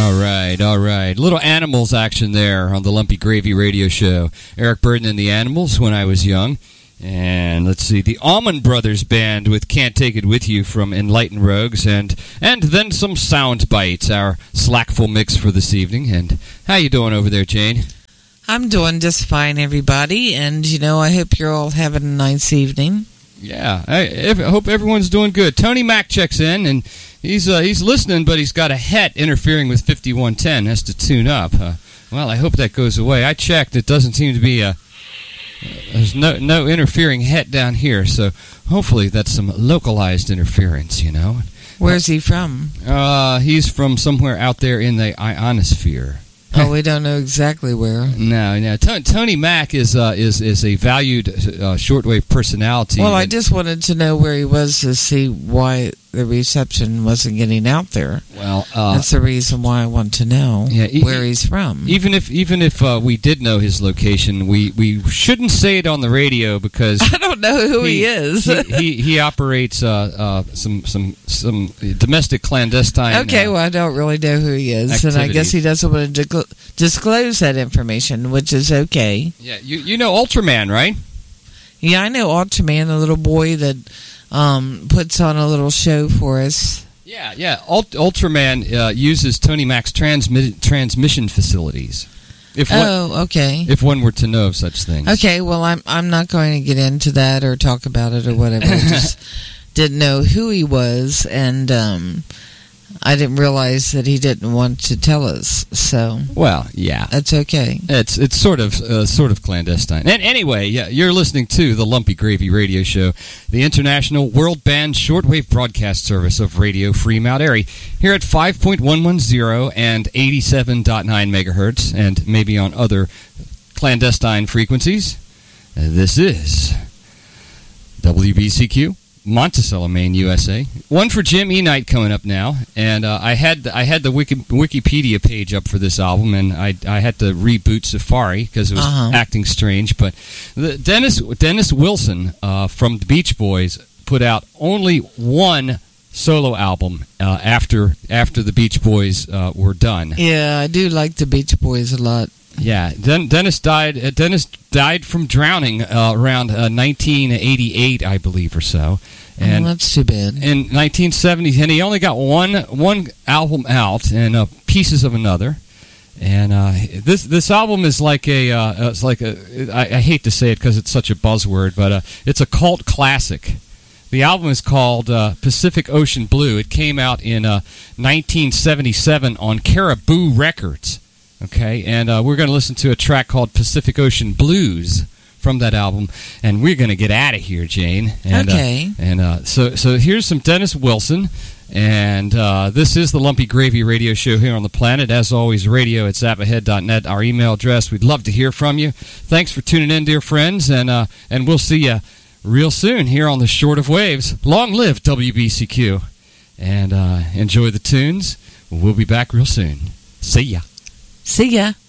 All right. Little Animals action there on the Lumpy Gravy Radio Show. Eric Burden and the Animals, When I Was Young. And let's see, the Allman Brothers Band with Can't Take It With You from Enlightened Rogues. And then some Sound Bites, our slackful mix for this evening. And how you doing over there, Jane? I'm doing just fine, everybody. And, I hope you're all having a nice evening. Yeah, I hope everyone's doing good. Tony Mack checks in, and he's listening, but he's got a het interfering with 5110. Has to tune up. Well, I hope that goes away. I checked. It doesn't seem to be there's no interfering het down here, so hopefully that's some localized interference, Where's he from? He's from somewhere out there in the ionosphere. Oh, we don't know exactly where. No. Tony Mack is a valued shortwave personality. Well, I just wanted to know where he was to see why the reception wasn't getting out there. Well, that's the reason why I want to know where he's from. Even if we did know his location, we shouldn't say it on the radio because I don't know who he is. he operates some domestic clandestine. Okay, well, I don't really know who he is, activities. And I guess he doesn't want to disclose that information, which is okay. Yeah, you know Ultraman, right? Yeah, I know Ultraman, the little boy that puts on a little show for us. Yeah. Ultraman uses Tony Mack's transmission facilities. Okay. If one were to know of such things. Okay, well, I'm not going to get into that or talk about it or whatever. I just didn't know who he was, and I didn't realize that he didn't want to tell us. So, well, yeah, that's okay. It's sort of clandestine. And anyway, yeah, you're listening to the Lumpy Gravy Radio Show, the international world band shortwave broadcast service of Radio Free Mount Airy, here at 5.110 and 87.9 megahertz, and maybe on other clandestine frequencies. This is WBCQ. Monticello, Maine, USA. One for Jim E. Knight coming up now, and I had the Wikipedia page up for this album, and I had to reboot Safari because it was acting strange. But Dennis Wilson from the Beach Boys put out only one solo album after the Beach Boys were done. Yeah, I do like the Beach Boys a lot. Yeah, Dennis died from drowning around 1988, I believe, or so. And that's too bad. In 1970, and he only got one album out, and Pieces of Another. And this album is like I hate to say it because it's such a buzzword, but it's a cult classic. The album is called Pacific Ocean Blue. It came out in 1977 on Caribou Records. Okay, and we're going to listen to a track called Pacific Ocean Blues from that album, and we're going to get out of here, Jane. And, okay. So here's some Dennis Wilson, and this is the Lumpy Gravy Radio Show here on the planet. As always, radio@zapahead.net, our email address. We'd love to hear from you. Thanks for tuning in, dear friends, and we'll see you real soon here on the Short of Waves. Long live WBCQ, and enjoy the tunes. We'll be back real soon. See ya. See ya.